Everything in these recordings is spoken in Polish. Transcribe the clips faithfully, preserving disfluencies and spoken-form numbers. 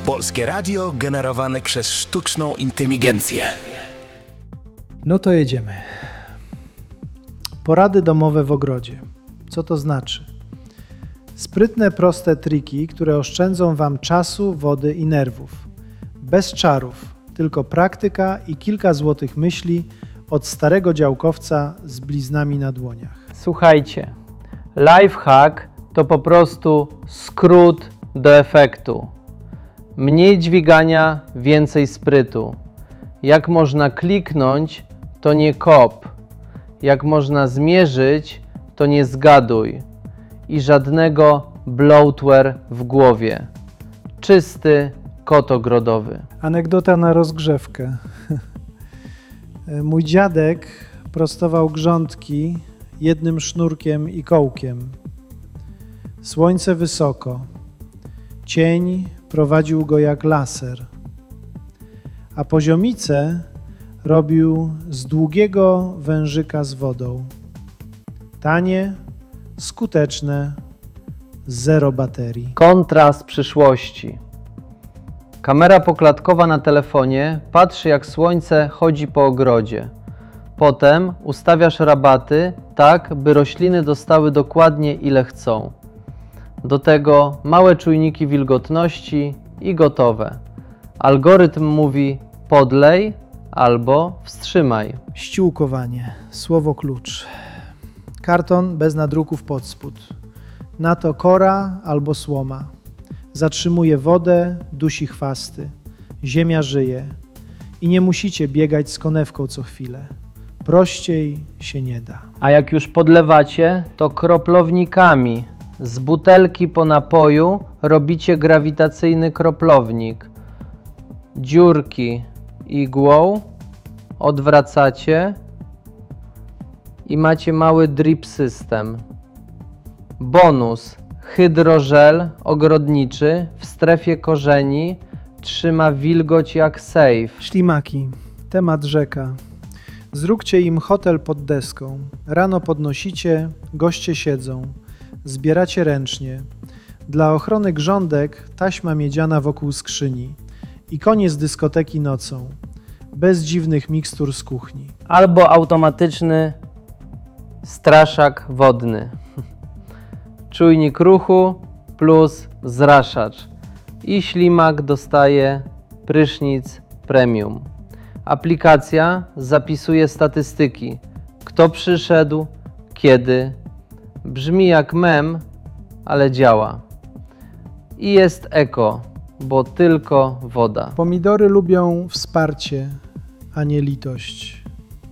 Polskie radio generowane przez sztuczną inteligencję. No to jedziemy. Porady domowe w ogrodzie. Co to znaczy? Sprytne, proste triki, które oszczędzą Wam czasu, wody i nerwów. Bez czarów, tylko praktyka i kilka złotych myśli od starego działkowca z bliznami na dłoniach. Słuchajcie, lifehack to po prostu skrót do efektu. Mniej dźwigania, więcej sprytu. Jak można kliknąć, to nie kop. Jak można zmierzyć, to nie zgaduj. I żadnego bloatware w głowie. Czysty kot ogrodowy. Anegdota na rozgrzewkę. Mój dziadek prostował grządki jednym sznurkiem i kołkiem. Słońce wysoko. Cień prowadził go jak laser. A poziomice robił z długiego wężyka z wodą. Tanie, skuteczne, zero baterii. Kontrast przyszłości. Kamera poklatkowa na telefonie patrzy, jak słońce chodzi po ogrodzie. Potem ustawiasz rabaty tak, by rośliny dostały dokładnie ile chcą. Do tego małe czujniki wilgotności i gotowe. Algorytm mówi podlej albo wstrzymaj. Ściółkowanie. Słowo klucz. Karton bez nadruków pod spód. Na to kora albo słoma. Zatrzymuje wodę, dusi chwasty. Ziemia żyje. I nie musicie biegać z konewką co chwilę. Prościej się nie da. A jak już podlewacie, to kroplownikami. Z butelki po napoju robicie grawitacyjny kroplownik. Dziurki igłą odwracacie i macie mały drip system. Bonus. Hydrożel ogrodniczy w strefie korzeni trzyma wilgoć jak sejf. Ślimaki. Temat rzeka. Zróbcie im hotel pod deską. Rano podnosicie, goście siedzą. Zbieracie ręcznie. Dla ochrony grządek taśma miedziana wokół skrzyni. I koniec dyskoteki nocą. Bez dziwnych mikstur z kuchni. Albo automatyczny straszak wodny. Czujnik ruchu plus zraszacz. I ślimak dostaje prysznic premium. Aplikacja zapisuje statystyki. Kto przyszedł, kiedy. Brzmi jak mem, ale działa. I jest eko, bo tylko woda. Pomidory lubią wsparcie, a nie litość.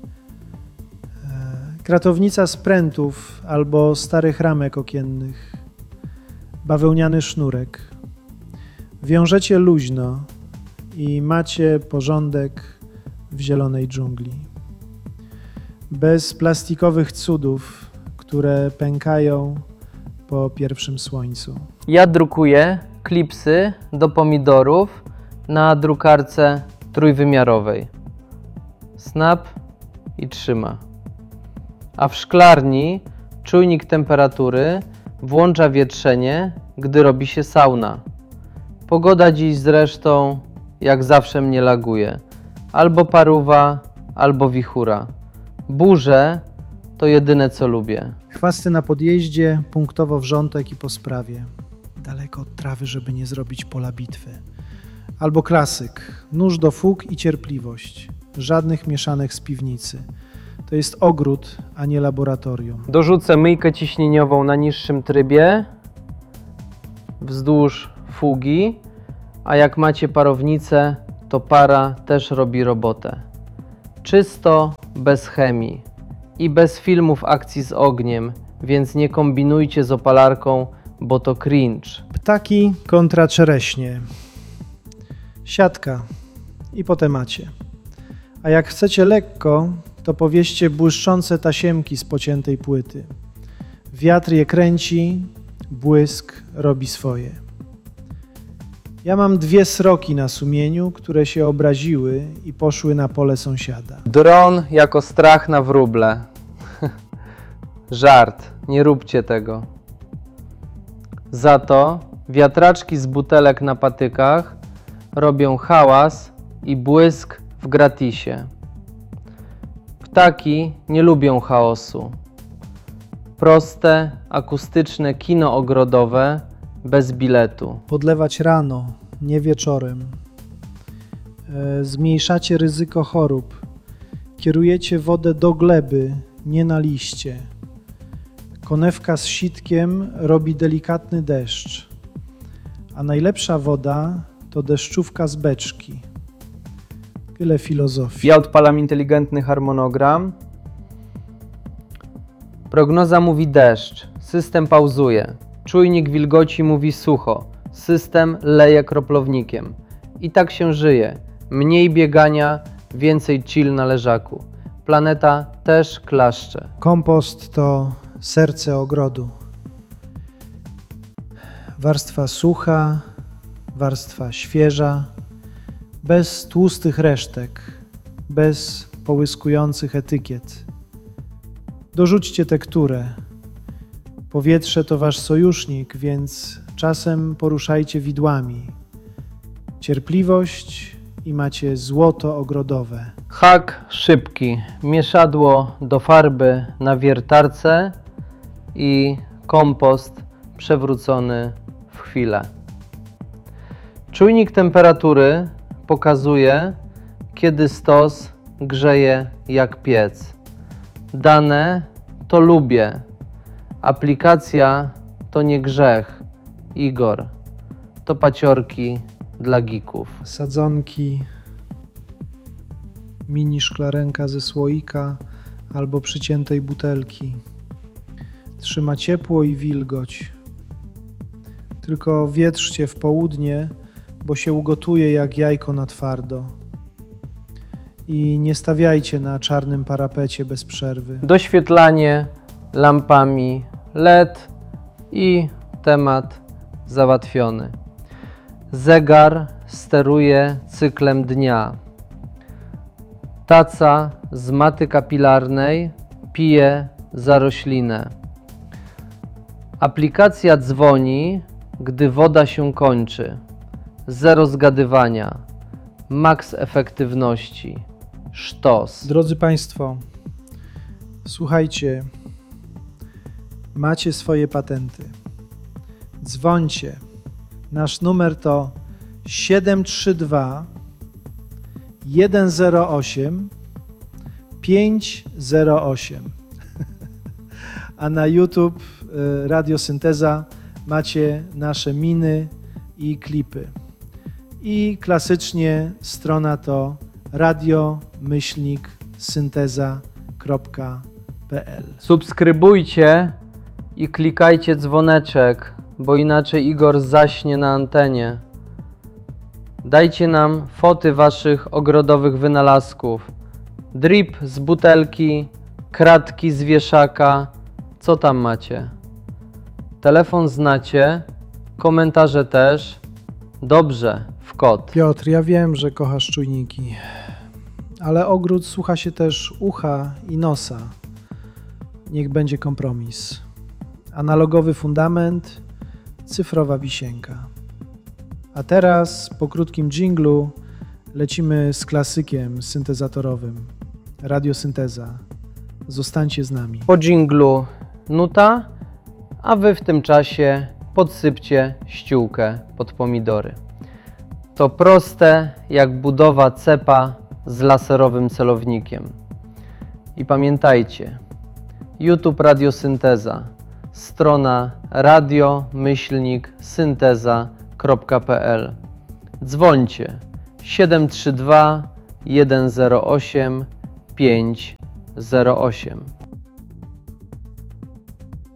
Kratownica z prętów albo starych ramek okiennych. Bawełniany sznurek. Wiążecie luźno i macie porządek w zielonej dżungli. Bez plastikowych cudów, które pękają po pierwszym słońcu. Ja drukuję klipsy do pomidorów na drukarce trójwymiarowej. Snap i trzyma. A w szklarni czujnik temperatury włącza wietrzenie, gdy robi się sauna. Pogoda dziś zresztą jak zawsze mnie laguje. Albo paruwa, albo wichura. Burze to jedyne co lubię. Chwasty na podjeździe, punktowo wrzątek i po sprawie. Daleko od trawy, żeby nie zrobić pola bitwy. Albo klasyk. Nóż do fug i cierpliwość. Żadnych mieszanek z piwnicy. To jest ogród, a nie laboratorium. Dorzucę myjkę ciśnieniową na niższym trybie wzdłuż fugi, a jak macie parownicę, to para też robi robotę. Czysto, bez chemii i bez filmów akcji z ogniem, więc nie kombinujcie z opalarką, bo to cringe. Ptaki kontra czereśnie. Siatka i po temacie. A jak chcecie lekko, to powieście błyszczące tasiemki z pociętej płyty. Wiatr je kręci, błysk robi swoje. Ja mam dwie sroki na sumieniu, które się obraziły i poszły na pole sąsiada. Dron jako strach na wróble. Żart, nie róbcie tego. Za to wiatraczki z butelek na patykach robią hałas i błysk w gratisie. Ptaki nie lubią chaosu. Proste, akustyczne kino ogrodowe bez biletu. Podlewać rano, nie wieczorem. E, Zmniejszacie ryzyko chorób. Kierujecie wodę do gleby, nie na liście. Konewka z sitkiem robi delikatny deszcz. A najlepsza woda to deszczówka z beczki. Tyle filozofii. Ja odpalam inteligentny harmonogram. Prognoza mówi deszcz, system pauzuje. Czujnik wilgoci mówi sucho, system leje kroplownikiem. I tak się żyje. Mniej biegania, więcej chill na leżaku. Planeta też klaszcze. Kompost to serce ogrodu. Warstwa sucha, warstwa świeża, bez tłustych resztek, bez połyskujących etykiet. Dorzućcie tekturę. Powietrze to wasz sojusznik, więc czasem poruszajcie widłami. Cierpliwość i macie złoto ogrodowe. Hak szybki. Mieszadło do farby na wiertarce i kompost przewrócony w chwilę. Czujnik temperatury pokazuje, kiedy stos grzeje jak piec. Dane to lubię. Aplikacja to nie grzech. Igor to paciorki dla geeków. Sadzonki, mini szklarenka ze słoika albo przyciętej butelki. Trzyma ciepło i wilgoć. Tylko wietrzcie w południe, bo się ugotuje jak jajko na twardo. I nie stawiajcie na czarnym parapecie bez przerwy. Doświetlanie lampami L E D i temat załatwiony. Zegar steruje cyklem dnia. Taca z maty kapilarnej pije za roślinę. Aplikacja dzwoni, gdy woda się kończy. Zero zgadywania. Maks efektywności. Sztos. Drodzy Państwo, słuchajcie, macie swoje patenty. Dzwońcie. Nasz numer to siedem trzy dwa jeden zero osiem pięć zero osiem. A na YouTube y, Radiosynteza macie nasze miny i klipy. I klasycznie strona to radio myślnik synteza kropka pe el. Subskrybujcie i klikajcie dzwoneczek, bo inaczej Igor zaśnie na antenie. Dajcie nam foty waszych ogrodowych wynalazków. Drip z butelki, kratki z wieszaka. Co tam macie? Telefon znacie, komentarze też. Dobrze, w kot. Piotr, ja wiem, że kochasz czujniki, ale ogród słucha się też ucha i nosa. Niech będzie kompromis. Analogowy fundament, cyfrowa wisienka. A teraz po krótkim dżinglu lecimy z klasykiem syntezatorowym. Radiosynteza. Zostańcie z nami. Po dżinglu nuta, a wy w tym czasie podsypcie ściółkę pod pomidory. To proste jak budowa cepa z laserowym celownikiem. I pamiętajcie, YouTube Radiosynteza, strona radio myślnik synteza kropka pe el. Dzwońcie siedem trzy dwa jeden zero osiem pięć zero osiem.